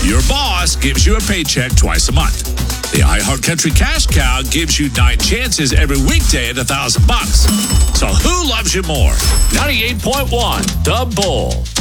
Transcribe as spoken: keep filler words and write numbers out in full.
Your boss gives you a paycheck twice a month. The iHeartCountry Cash Cow gives you nine chances every weekday at a thousand bucks. So who loves you more? ninety-eight point one, The Bull.